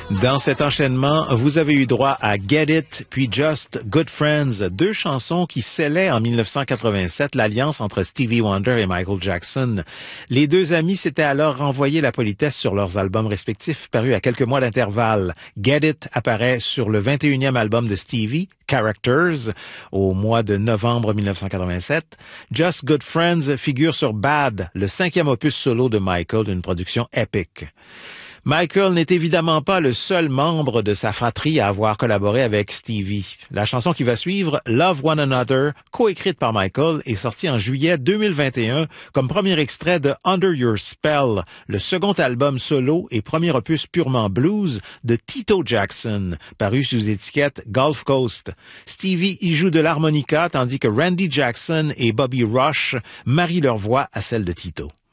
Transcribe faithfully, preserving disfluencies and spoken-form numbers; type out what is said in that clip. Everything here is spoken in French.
Dans cet enchaînement, vous avez eu droit à Get It puis Just Good Friends, deux chansons qui scellaient en dix-neuf cent quatre-vingt-sept l'alliance entre Stevie Wonder et Michael Jackson. Les deux amis s'étaient alors renvoyé la politesse sur leurs albums respectifs parus à quelques mois d'intervalle. Get It apparaît sur le vingt et unième album de Stevie, Characters, au mois de novembre dix-neuf cent quatre-vingt-sept. Just Good Friends figure sur Bad, le cinquième opus solo de Michael, une production épique. Michael n'est évidemment pas le seul membre de sa fratrie à avoir collaboré avec Stevie. La chanson qui va suivre, Love One Another, coécrite par Michael, est sortie en juillet deux mille vingt et un comme premier extrait de Under Your Spell, le second album solo et premier opus purement blues de Tito Jackson, paru sous étiquette Gulf Coast. Stevie y joue de l'harmonica tandis que Randy Jackson et Bobby Rush marient leur voix à celle de Tito.